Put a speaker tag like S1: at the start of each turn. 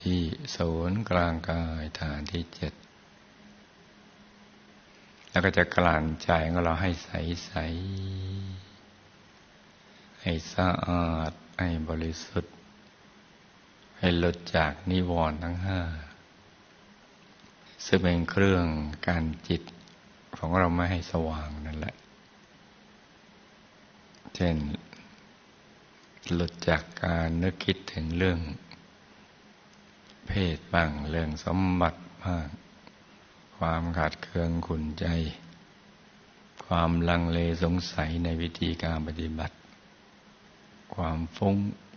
S1: ที่ศูนย์กลางกายฐานที่7แล้วก็จะกลั่นใจของเราให้ใสๆให้สะอาดให้บริสุทธิ์ให้หลุดจากนิวรณ์ทั้ง5ซึ่งเป็นเครื่องกันจิตของเราไม่ให้สว่างนั่นแหละเช่นหลุดจากการนึกคิดถึงเรื่องเพศบ้างเรื่องสมบัติบ้างความขัดเคืองขุ่นใจความลังเลสงสัยในวิธีการปฏิบัติความฟุ้ง